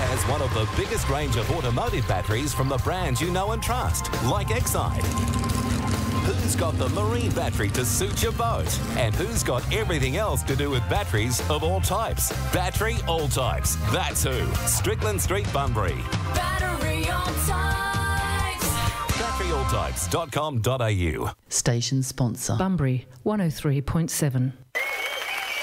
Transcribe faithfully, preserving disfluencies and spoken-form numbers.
has one of the biggest range of automotive batteries from the brands you know and trust, like Exide. Who's got the marine battery to suit your boat? And who's got everything else to do with batteries of all types? Battery All Types. That's who. Strickland Street, Bunbury. Battery All Types. battery all types dot com dot a u. Station sponsor. Bunbury one oh three point seven.